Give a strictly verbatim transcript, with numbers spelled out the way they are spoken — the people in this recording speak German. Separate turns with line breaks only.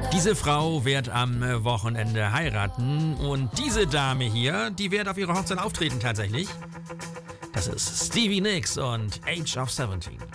Diese Frau wird am Wochenende heiraten und diese Dame hier, die wird auf ihrer Hochzeit auftreten tatsächlich. Das ist Stevie Nicks und Age of seventeen.